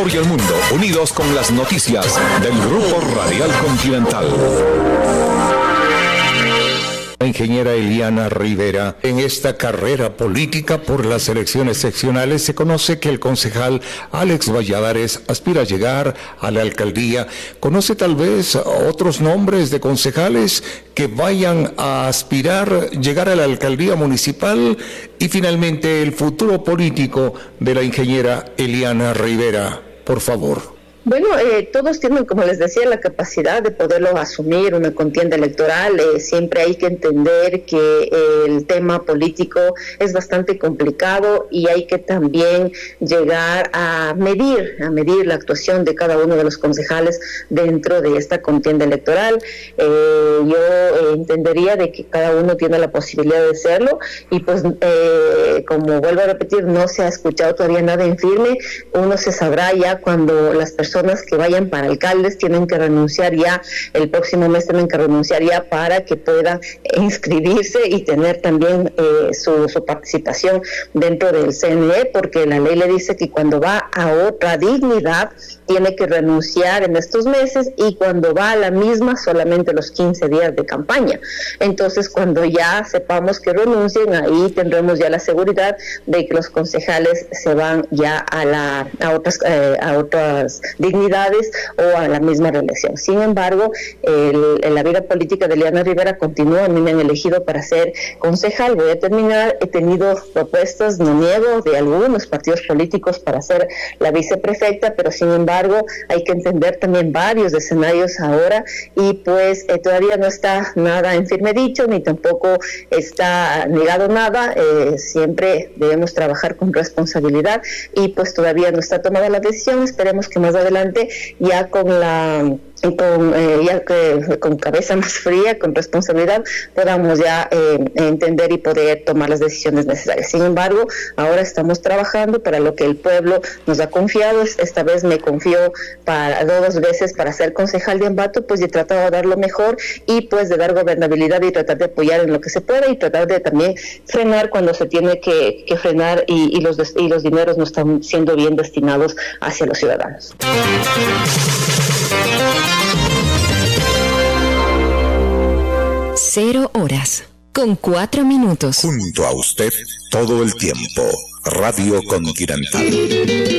Ecuador y el mundo, unidos con las noticias del Grupo Radial Continental. La ingeniera Eliana Rivera. En esta carrera política por las elecciones seccionales se conoce que el concejal Alex Valladares aspira a llegar a la alcaldía. ¿Conoce tal vez otros nombres de concejales que vayan a aspirar llegar a la alcaldía municipal? Y finalmente el futuro político de la ingeniera Eliana Rivera, por favor. Bueno, todos tienen, como les decía, la capacidad de poderlo asumir, una contienda electoral. Siempre hay que entender que el tema político es bastante complicado y hay que también llegar a medir la actuación de cada uno de los concejales dentro de esta contienda electoral. Yo entendería de que cada uno tiene la posibilidad de hacerlo y pues, como vuelvo a repetir, no se ha escuchado todavía nada en firme. Uno se sabrá ya cuando las personas que vayan para alcaldes tienen que renunciar ya, el próximo mes tienen que renunciar ya para que puedan inscribirse y tener también su participación dentro del CNE, porque la ley le dice que cuando va a otra dignidad tiene que renunciar en estos meses y cuando va a la misma solamente los 15 días de campaña. Entonces, cuando ya sepamos que renuncien, ahí tendremos ya la seguridad de que los concejales se van ya a otras dignidades o a la misma reelección. Sin embargo, la vida política de Eliana Rivera continúa. A mí me han elegido para ser concejal. Voy a terminar. He tenido propuestas, no niego, de algunos partidos políticos para ser la viceprefecta, pero sin embargo hay que entender también varios escenarios ahora y pues todavía no está nada en firme dicho, ni tampoco está negado nada. Siempre debemos trabajar con responsabilidad y pues todavía no está tomada la decisión. Esperemos que más adelante ya con cabeza más fría, con responsabilidad, podamos ya entender y poder tomar las decisiones necesarias. Sin embargo, ahora estamos trabajando para lo que el pueblo nos ha confiado. Esta vez me confió dos veces para ser concejal de Ambato, pues he tratado de dar lo mejor y pues de dar gobernabilidad y tratar de apoyar en lo que se pueda y tratar de también frenar cuando se tiene que frenar y los dineros no están siendo bien destinados hacia los ciudadanos. 0:04. Junto a usted todo el tiempo. Radio Continental.